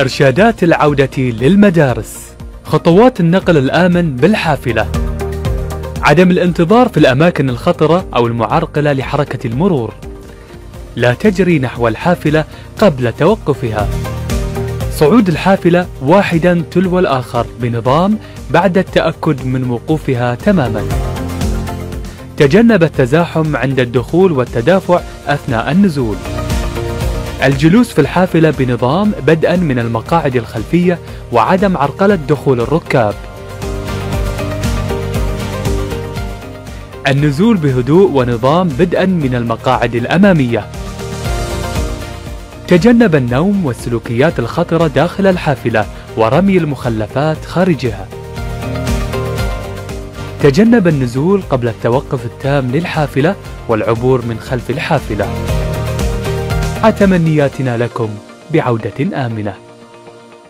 إرشادات العودة للمدارس. خطوات النقل الآمن بالحافلة: عدم الانتظار في الأماكن الخطرة أو المعرقلة لحركة المرور. لا تجري نحو الحافلة قبل توقفها. صعود الحافلة واحدا تلو الآخر بنظام بعد التأكد من وقوفها تماما. تجنب التزاحم عند الدخول والتدافع أثناء النزول. الجلوس في الحافلة بنظام بدءا من المقاعد الخلفية وعدم عرقلة دخول الركاب. النزول بهدوء ونظام بدءا من المقاعد الأمامية. تجنب النوم والسلوكيات الخطرة داخل الحافلة ورمي المخلفات خارجها. تجنب النزول قبل التوقف التام للحافلة والعبور من خلف الحافلة. تمنياتنا لكم بعودة آمنة.